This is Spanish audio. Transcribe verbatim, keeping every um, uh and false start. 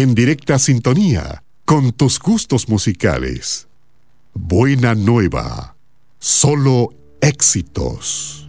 en directa sintonía con tus gustos musicales. Buena nueva, solo éxitos.